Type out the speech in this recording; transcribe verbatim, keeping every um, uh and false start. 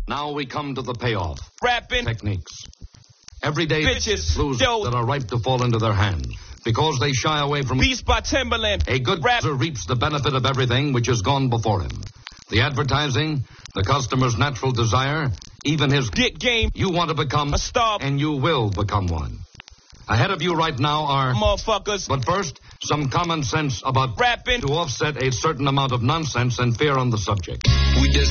Now we come to the payoff. Rapping Techniques. Everyday bitches, clues yo, that are ripe to fall into their hands because they shy away from... Beast by Timberland. A good rap rapper reaps the benefit of everything which has gone before him. The advertising, the customer's natural desire, even his... Dick game. You want to become a star, and you will become one. Ahead of you right now are... motherfuckers. But first, some common sense about rapping to offset a certain amount of nonsense and fear on the subject. We just